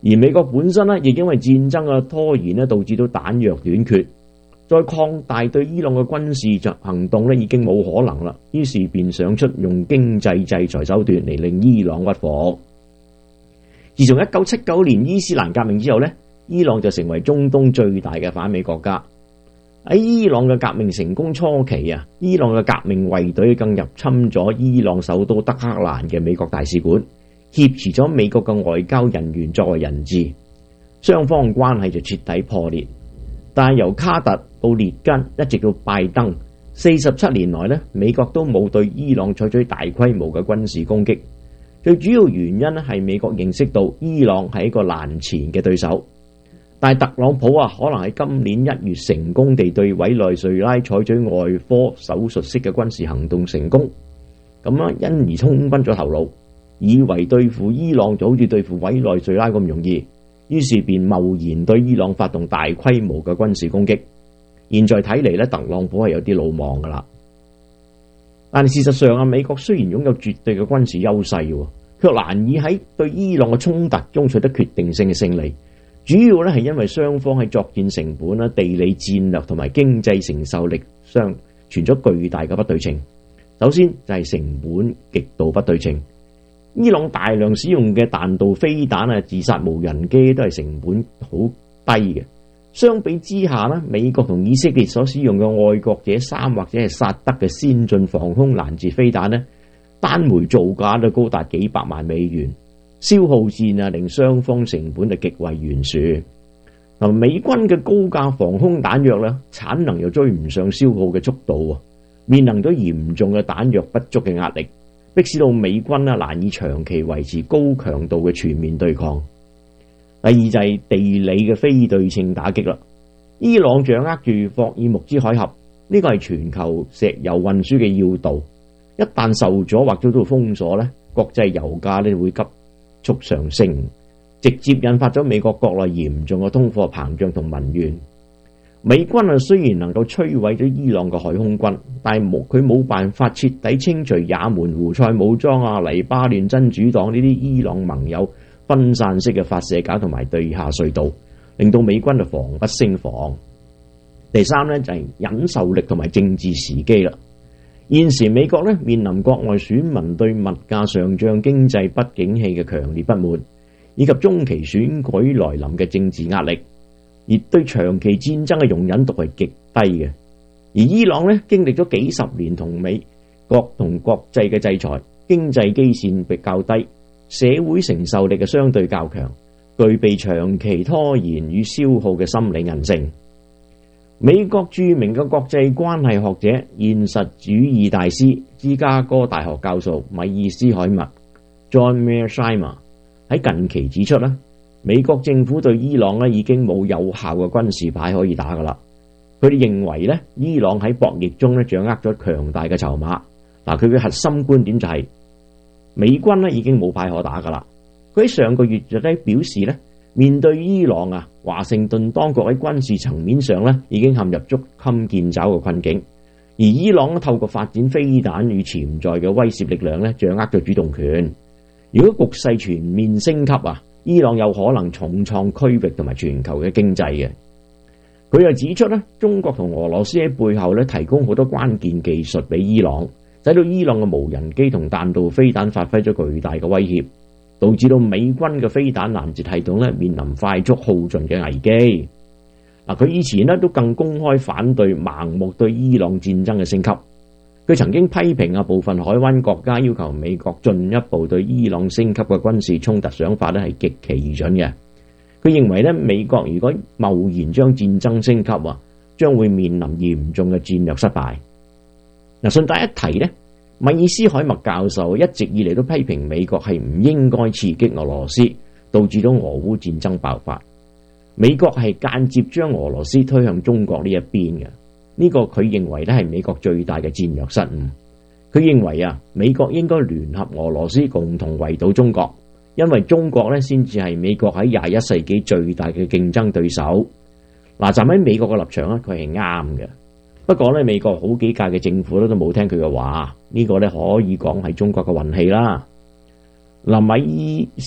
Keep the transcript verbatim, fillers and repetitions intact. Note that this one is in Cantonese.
而美國本身呢，亦因為戰爭嘅拖延呢，導致到彈藥短缺，再擴大對伊朗嘅軍事行動呢，已經冇可能啦。於是便想出用經濟制裁手段嚟令伊朗屈服。自從一九七九年伊斯蘭革命之後呢，伊朗就成為中東最大嘅反美國家。喺伊朗嘅革命成功初期啊，伊朗嘅革命衛隊更入侵咗伊朗首都德黑蘭嘅美國大使館，挾持咗美國嘅外交人員作為人質，雙方關係就徹底破裂。但係由卡特到列根一直到拜登，四十七年來呢，美國都冇對伊朗採取大規模嘅軍事攻擊。最主要原因咧係美國認識到伊朗係一個難纏嘅對手。但係特朗普啊，可能喺今年一月成功地對委內瑞拉採取外科手術式嘅軍事行動成功，咁啊因而衝昏咗頭腦，以為對付伊朗就好似對付委內瑞拉咁容易，於是便貿然對伊朗發動大規模嘅軍事攻擊。現在睇嚟咧，特朗普係有啲魯莽噶啦。但係事實上啊，美國雖然擁有絕對嘅軍事優勢，卻難以喺對伊朗嘅衝突中取得決定性嘅勝利。主要咧係因為雙方喺作戰成本啦、地理戰略同埋經濟承受力上存咗巨大嘅不對稱。首先就係成本極度不對稱，伊朗大量使用嘅彈道飛彈啊、自殺無人機都係成本好低嘅。相比之下咧，美國同以色列所使用嘅愛國者三或者係薩德嘅先進防空攔截飛彈咧，單枚造價都高達幾百萬美元。消耗戰啊，令雙方成本就極為懸殊。嗱，美軍嘅高價防空彈藥咧，產能又追唔上消耗嘅速度，面臨咗嚴重嘅彈藥不足嘅壓力，迫使到美軍啊難以長期維持高強度嘅全面對抗。第二就係地理嘅非對稱打擊啦。伊朗掌握住霍爾木茲海峽，呢個係全球石油運輸嘅要道，一旦受阻或者到封鎖咧，國際油價咧會急速上升，直接引發咗美國國內嚴重嘅通貨膨脹同民怨。美軍啊雖然能夠摧毀咗伊朗嘅海空軍，但係冇佢冇辦法徹底清除也門胡塞武裝啊、黎巴嫩真主黨呢啲伊朗盟友分散式嘅發射架同埋地下隧道，令到美軍啊防不勝防。第三呢，就係忍受力同埋政治時機啦。現時美國咧面臨國外選民對物價上漲、經濟不景氣嘅強烈不滿，以及中期選舉來臨嘅政治壓力，而對長期戰爭嘅容忍度係極低嘅。而伊朗咧經歷咗幾十年同美國同國際嘅制裁，經濟基線比較低，社會承受力嘅相對較強，具備長期拖延與消耗嘅心理韌性。美國著名嘅國際關係學者、現實主義大師、芝加哥大學教授米爾斯海默 （John Mearsheimer） 喺近期指出咧，美國政府對伊朗咧已經冇有效嘅軍事牌可以打噶啦。佢哋認為咧，伊朗喺博弈中咧掌握咗強大嘅籌碼。嗱，佢嘅核心觀點就係、是、美軍咧已經冇牌可打噶啦。佢喺上個月就咧表示咧，面對伊朗啊，華盛頓當局喺軍事層面上咧已經陷入捉襟見肘嘅困境，而伊朗透過發展飛彈與潛在嘅威懾力量咧，掌握咗主動權。如果局勢全面升級啊，伊朗有可能重創區域同埋全球嘅經濟嘅。佢又指出咧，中國同俄羅斯喺背後咧提供好多關鍵技術俾伊朗，使到伊朗嘅無人機同彈道飛彈發揮咗巨大嘅威脅，導致到美軍嘅飛彈攔截系統咧面臨快速耗盡嘅危機。嗱，佢以前咧都更公開反對盲目對伊朗戰爭嘅升級。佢曾經批評啊部分海灣國家要求美國進一步對伊朗升級嘅軍事衝突想法咧係極其愚蠢嘅。佢認為咧，美國如果貿然將戰爭升級啊，將會面臨嚴重嘅戰略失敗。嗱，順帶一提咧，米爾斯海默教授一直以嚟都批評美國係唔應該刺激俄羅斯，導致到俄烏戰爭爆發。美國係間接將俄羅斯推向中國呢一邊嘅，呢個佢認為咧係美國最大嘅戰略失誤。佢認為啊，美國應該聯合俄羅斯共同圍堵中國，因為中國咧先至係美國喺廿一世紀最大嘅競爭對手。嗱，站喺美國嘅立場咧，佢係啱嘅。不過咧，美國好幾屆嘅政府咧都冇聽佢嘅話，呢個咧可以講係中國嘅運氣啦。嗱，米爾